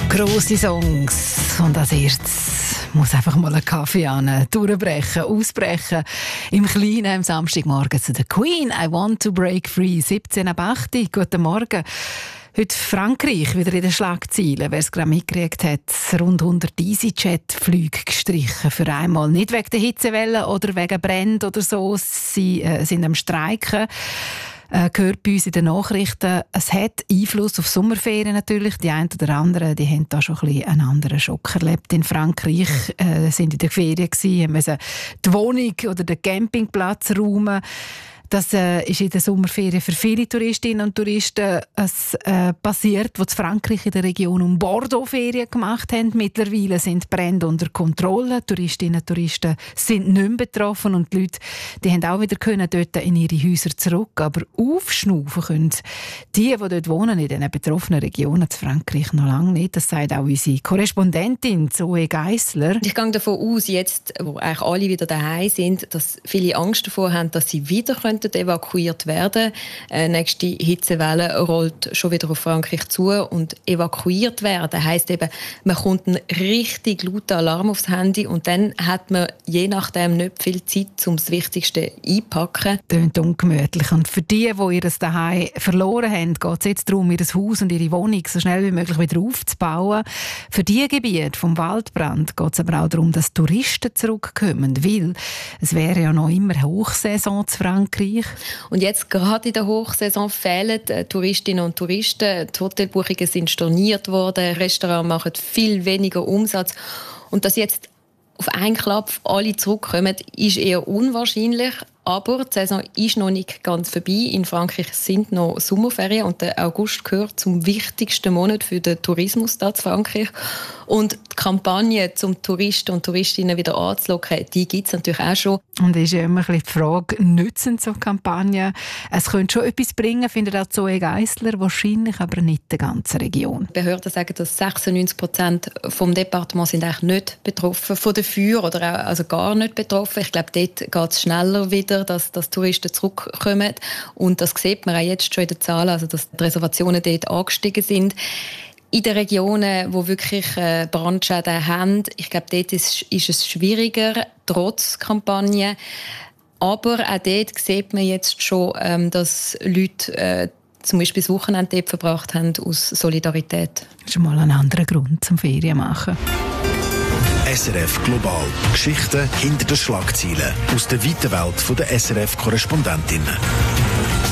Grosse Songs. Und als erstes muss einfach mal einen Kaffee an, durchbrechen, ausbrechen. Im Kleinen am Samstagmorgen zu der Queen. I want to break free. 17:08. Guten Morgen. Heute Frankreich wieder in den Schlagzeilen. Wer es gerade mitgekriegt hat, rund 100 EasyJet-Flüge gestrichen. Für einmal nicht wegen der Hitzewelle oder wegen Bränden oder so. Sie sind am Streiken. Gehört bei uns in den Nachrichten. Es hat Einfluss auf Sommerferien natürlich. Die einen oder anderen, die haben da schon ein bisschen einen anderen Schock erlebt. In Frankreich sind in der Ferien gewesen, mussten die Wohnung oder den Campingplatz räumen. Das ist in den Sommerferien für viele Touristinnen und Touristen passiert, die in Frankreich in der Region um Bordeaux Ferien gemacht haben. Mittlerweile sind Brände unter Kontrolle. Touristinnen und Touristen sind nicht mehr betroffen und die Leute, die haben auch wieder können dort in ihre Häuser zurück. Aber aufschnaufen können die dort wohnen, in den betroffenen Regionen in Frankreich noch lange nicht. Das sagt auch unsere Korrespondentin Zoe Geissler. Ich gehe davon aus, jetzt, wo eigentlich alle wieder daheim sind, dass viele Angst davor haben, dass sie wieder evakuiert werden. Nächste Hitzewelle rollt schon wieder auf Frankreich zu und evakuiert werden heisst eben, man kommt einen richtig lauten Alarm aufs Handy und dann hat man je nachdem nicht viel Zeit, um das Wichtigste einpacken. Tönt ungemütlich. Und für die ihr daheim verloren haben, geht es jetzt darum, ihr Haus und ihre Wohnung so schnell wie möglich wieder aufzubauen. Für die Gebiete vom Waldbrand geht es aber auch darum, dass Touristen zurückkommen, weil es wäre ja noch immer Hochsaison zu Frankreich. Und jetzt gerade in der Hochsaison fehlen Touristinnen und Touristen. Die Hotelbuchungen sind storniert worden, Restaurants machen viel weniger Umsatz. Und dass jetzt auf einen Klapp alle zurückkommen, ist eher unwahrscheinlich. Aber die Saison ist noch nicht ganz vorbei. In Frankreich sind noch Sommerferien und der August gehört zum wichtigsten Monat für den Tourismus in Frankreich. Und die Kampagne, um Touristen und Touristinnen wieder anzulocken, die gibt es natürlich auch schon. Und es ist ja immer die Frage, nützen so Kampagnen? Es könnte schon etwas bringen, findet auch Zoe Geissler, wahrscheinlich aber nicht der ganzen Region. Die Behörden sagen, dass 96% vom Departement sind eigentlich nicht betroffen von den Feuer oder auch, also gar nicht betroffen. Ich glaube, dort geht es schneller wieder, dass Touristen zurückkommen. Und das sieht man auch jetzt schon in den Zahlen, also dass die Reservationen dort angestiegen sind. In den Regionen, die wirklich Brandschäden haben, ich glaube, dort ist es schwieriger, trotz Kampagne. Aber auch dort sieht man jetzt schon, dass Leute zum Beispiel das Wochenende dort verbracht haben aus Solidarität. Das ist schon mal ein anderer Grund zum Ferien machen. SRF Global. Geschichten hinter den Schlagzeilen aus der weiten Welt der SRF-Korrespondentinnen.